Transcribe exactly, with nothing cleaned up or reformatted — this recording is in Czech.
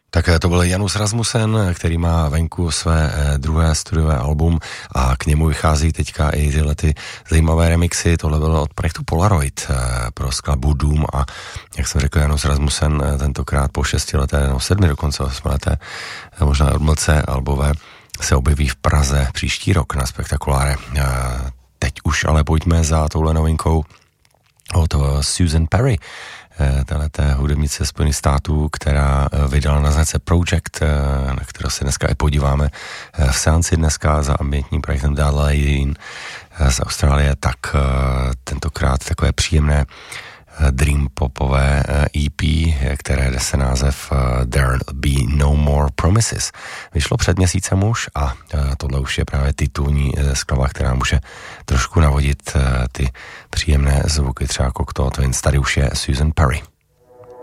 Tak to byl Janus Rasmussen, který má venku své druhé studiové album a k němu vychází teďka i tyhle ty zajímavé remixy. Tohle bylo od projektu Polaroid pro skladbu Doom a jak jsem řekl, Janus Rasmussen tentokrát po šestileté, no sedmi dokonce osmileté, možná odmlce albové se objeví v Praze příští rok na Spektakuláre. Teď už ale pojďme za touhle novinkou od Susan Perry, téhleté hudebnice Spojených států, která vydala na značce Project, na kterou se dneska i podíváme v seanci dneska za ambientním projektem Darlene z Austrálie, tak tentokrát takové příjemné dream popové E P, které nese název There'll Be No More Promises. Vyšlo před měsícem už a tohle už je právě titulní skladba, která může trošku navodit ty příjemné zvuky, třeba Cocteau Twins. Tady už je Susan Perry.